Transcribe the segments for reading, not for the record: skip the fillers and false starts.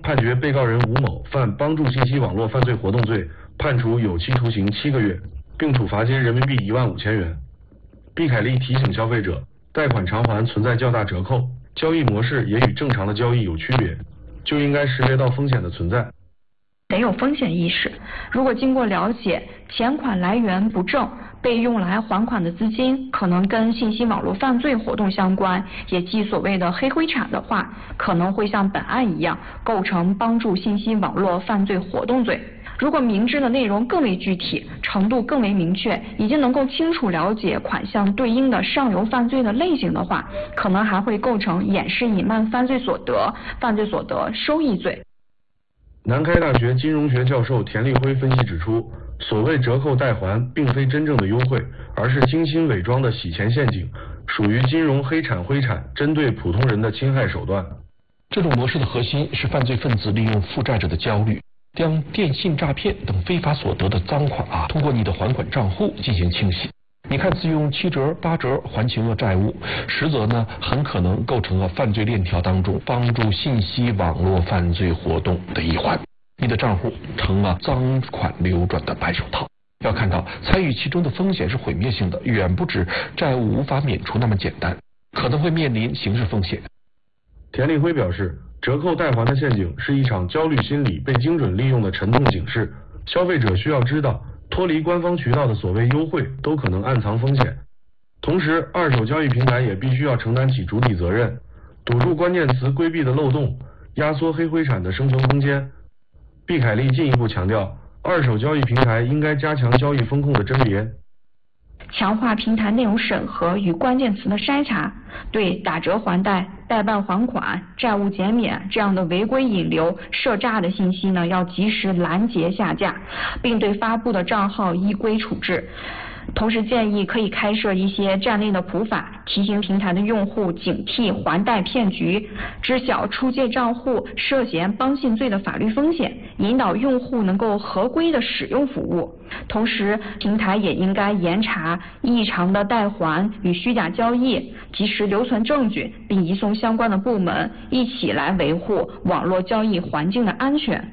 判决被告人吴某犯帮助信息网络犯罪活动罪，判处有期徒刑7个月，并处罚金人民币15000元。毕凯利提醒消费者，贷款偿还存在较大折扣，交易模式也与正常的交易有区别，就应该识别到风险的存在。 得有风险意识。如果经过了解，钱款来源不正，被用来还款的资金可能跟信息网络犯罪活动相关，也即所谓的黑灰产的话，可能会像本案一样构成帮助信息网络犯罪活动罪。如果明知的内容更为具体，程度更为明确，已经能够清楚了解款项对应的上游犯罪的类型的话，可能还会构成掩饰隐瞒犯罪所得收益罪。 南开大学金融学教授田立辉分析指出，所谓折扣贷还并非真正的优惠，而是精心伪装的洗钱陷阱，属于金融黑产灰产针对普通人的侵害手段。 这种模式的核心是犯罪分子利用负债者的焦虑，将电信诈骗等非法所得的赃款通过你的还款账户进行清洗。你看似用7折8折还清了债务，实则呢很可能构成了犯罪链条当中帮助信息网络犯罪活动的一环，你的账户成了赃款流转的白手套。要看到参与其中的风险是毁灭性的，远不止债务无法免除那么简单，可能会面临刑事风险。 田立辉表示，折扣贷还的陷阱是一场焦虑心理被精准利用的沉痛警示，消费者需要知道，脱离官方渠道的所谓优惠都可能暗藏风险。同时，二手交易平台也必须要承担起主体责任，堵住关键词规避的漏洞，压缩黑灰产的生存空间。毕凯利进一步强调，二手交易平台应该加强交易风控的甄别， 强化平台内容审核与关键词的筛查，对打折还贷、代办还款、债务减免这样的违规引流、涉诈的信息呢，要及时拦截下架，并对发布的账号依规处置。同时建议可以开设一些站内的普法，提醒平台的用户警惕还贷骗局，知晓出借账户涉嫌帮信罪的法律风险，引导用户能够合规的使用服务。同时，平台也应该严查异常的贷还与虚假交易，及时留存证据，并移送相关的部门，一起来维护网络交易环境的安全。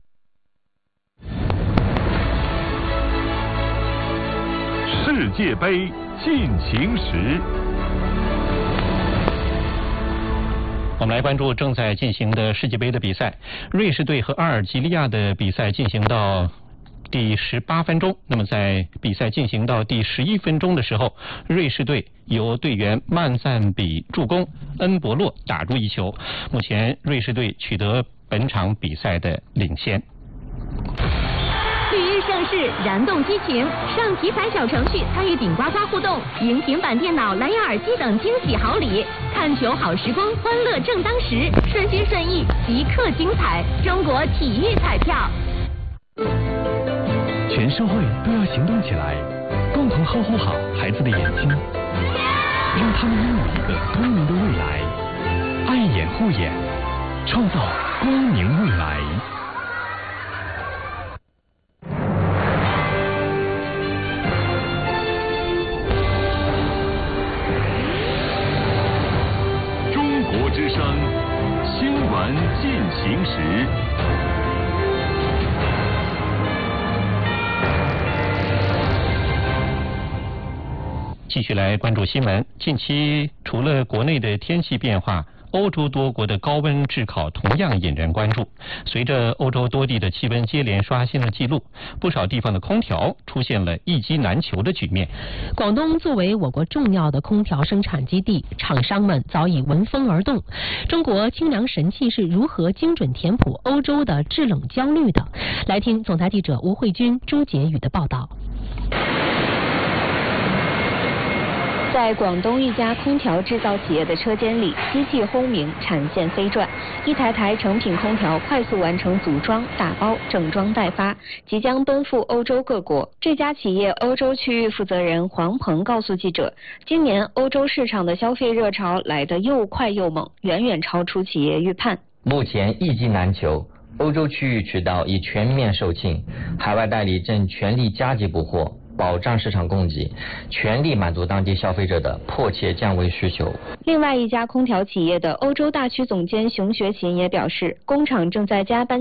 世界杯进行时， 我们来关注正在进行的世界杯的比赛。瑞士队和阿尔及利亚的比赛进行到第18分钟，那么在比赛进行到第11分钟的时候，瑞士队由队员曼赞比助攻，恩博洛打入一球。目前瑞士队取得本场比赛的领先。 体育盛世，燃动激情，上体彩小程序参与顶呱呱互动，赢平板电脑、蓝牙耳机等惊喜好礼。看球好时光，欢乐正当时，顺心顺意，即刻精彩。中国体育彩票。 全社会都要行动起来，共同呵护好孩子的眼睛，让他们拥有一个光明的未来。爱眼护眼，创造光明未来。 中国之声新闻进行时。 继续来关注新闻。近期除了国内的天气变化，欧洲多国的高温炙烤同样引人关注。随着欧洲多地的气温接连刷新了纪录，不少地方的空调出现了一机难求的局面。 广东作为我国重要的空调生产基地，厂商们早已闻风而动。中国清凉神器是如何精准填补欧洲的制冷焦虑的？来听总台记者吴慧君、朱杰宇的报道。 在广东一家空调制造企业的车间里，机器轰鸣，产线飞转，一台台成品空调快速完成组装、打包、整装待发，即将奔赴欧洲各国。这家企业欧洲区域负责人黄鹏告诉记者，今年欧洲市场的消费热潮来得又快又猛，远远超出企业预判。 目前一机难求，欧洲区域渠道已全面售罄，海外代理正全力加急补货，保障市场供给，全力满足当地消费者的迫切降温需求。 另外一家空调企业的欧洲大区总监熊学勤也表示，工厂正在加班